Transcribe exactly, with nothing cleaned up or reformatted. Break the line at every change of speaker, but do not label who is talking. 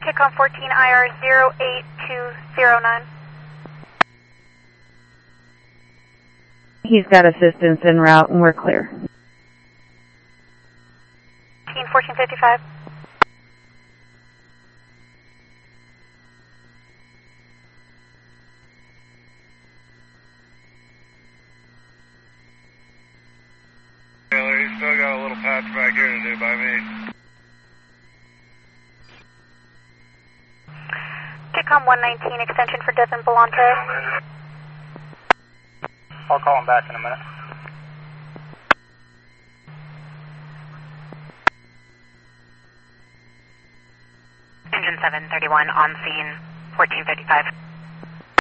Kickoff fourteen I R zero eight two zero nine.
He's got assistance en route and we're clear.
fourteen fifty-five.
Taylor, he's still got a little patch back here to do by me.
Kickoff one nineteen, extension for Devin Belante.
I'll call him back in a minute.
Engine seven thirty-one on scene, fourteen fifty-five.